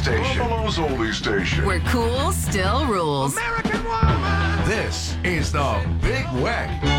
station. Buffalo's only station. Where cool still rules. American woman! This is the Big Weck.